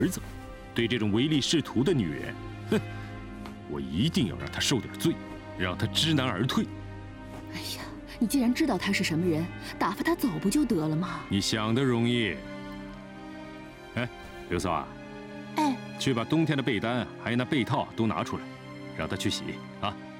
儿子，对这种唯利是图的女人，哼，我一定要让她受点罪，让她知难而退。 哎呀，你既然知道她是什么人，打发她走不就得了吗？ 你想的容易。哎，刘嫂啊， 哎， 去把冬天的被单还有那被套都拿出来，让她去洗啊。